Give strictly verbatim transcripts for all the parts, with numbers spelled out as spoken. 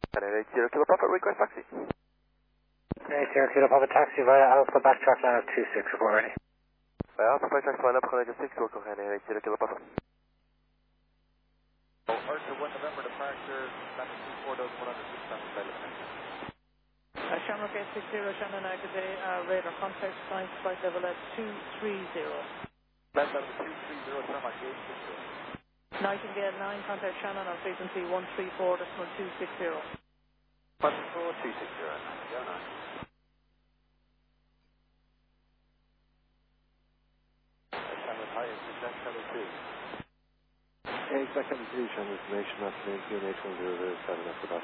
eight zero Kilo Papa, request taxi. eight zero Kilo Papa taxi via Alpha backtrack line of two six, report ready. Via Alpha backtrack line of six, Gorko eight zero Kilo Papa. Arthur one November departure, landing two four one hundred six Uh, Shamrock eight six zero, Shannon Agaday, uh, radar contact, science flight level at two three zero. Flight level two three zero, Shamrock eight six zero. Nightingale nine, contact Shannon on frequency one three four decimal two six zero. one four two six zero, zero nine. Shamrock high, exact level two. Exact level two, Shamrock information, afternoon, P N H one zero zero seven, after that.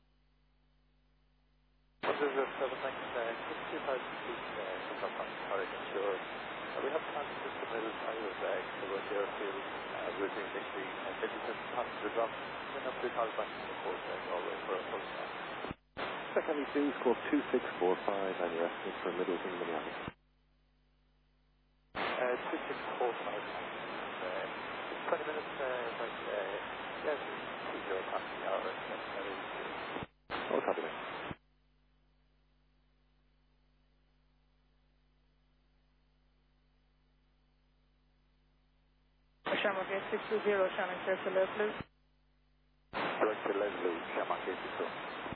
one zero zero seven, thanks, uh, two thousand feet, uh, from Hong Kong, sure. Uh, we have plans to submit a pilot uh, to the airfield, uh, routing initially, uh, fifty-seven passenger drop, then up to cars back to the port, uh, all the way for a full stop. Exact level two, score two six four five, and your estimate for Middle Kingdom, Minneapolis. Uh, two six four five, uh, twenty minutes, uh, like, uh, yeah, two zero past the hour, that's that is. Oh, copy that. Shamrock eight six two zero, Shannon clear to Lev Blue. Direct to Leslie, Shamrock eight six zero.